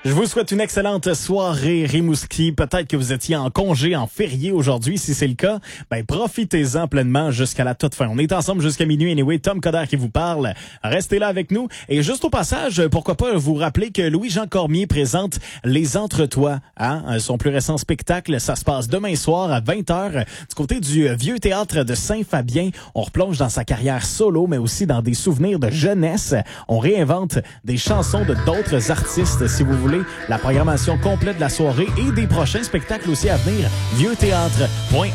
Je vous souhaite une excellente soirée, Rimouski. Peut-être que vous étiez en congé, en férié aujourd'hui. Si c'est le cas, profitez-en pleinement jusqu'à la toute fin. On est ensemble jusqu'à minuit. Anyway, Tom Coder qui vous parle. Restez là avec nous. Et juste au passage, pourquoi pas vous rappeler que Louis-Jean Cormier présente Les Entre-Toi, son plus récent spectacle. Ça se passe demain soir à 20h du côté du Vieux Théâtre de Saint-Fabien. On replonge dans sa carrière solo, mais aussi dans des souvenirs de jeunesse. On réinvente des chansons de d'autres artistes, si vous voulez. La programmation complète de la soirée et des prochains spectacles aussi à venir, vieuxthéâtre.org.